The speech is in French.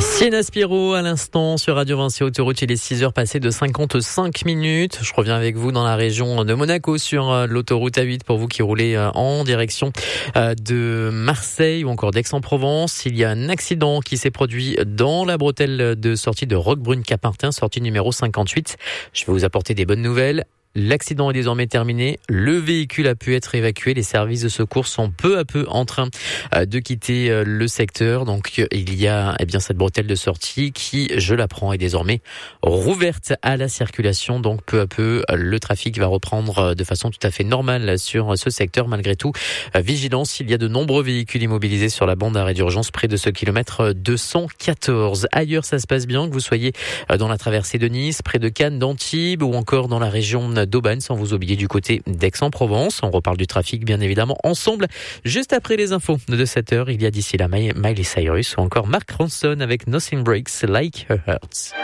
Sienna Spiro à l'instant sur Radio Vinci Autoroute, il est 6h passées de 55 minutes. Je reviens avec vous dans la région de Monaco sur l'autoroute A8 pour vous qui roulez en direction de Marseille ou encore d'Aix-en-Provence. Il y a un accident qui s'est produit dans la bretelle de sortie de Roquebrune-Cap-Martin, sortie numéro 58. Je vais vous apporter des bonnes nouvelles. L'accident est désormais terminé. Le véhicule a pu être évacué. Les services de secours sont peu à peu en train de quitter le secteur. Donc, il y a cette bretelle de sortie qui, je l'apprends, est désormais rouverte à la circulation. Donc, peu à peu, le trafic va reprendre de façon tout à fait normale sur ce secteur. Malgré tout, vigilance, il y a de nombreux véhicules immobilisés sur la bande d'arrêt d'urgence près de ce kilomètre 214. Ailleurs, ça se passe bien, que vous soyez dans la traversée de Nice, près de Cannes, d'Antibes ou encore dans la région d'Aubagne, sans vous oublier du côté d'Aix-en-Provence. On reparle du trafic, bien évidemment, ensemble. Juste après les infos de 7h, il y a d'ici là Miley Cyrus ou encore Mark Ronson avec Nothing Breaks Like Her Hurts.